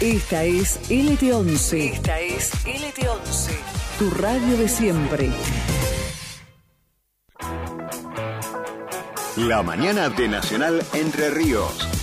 Esta es LT11. Esta es LT11. Tu radio de siempre. La mañana de Nacional Entre Ríos.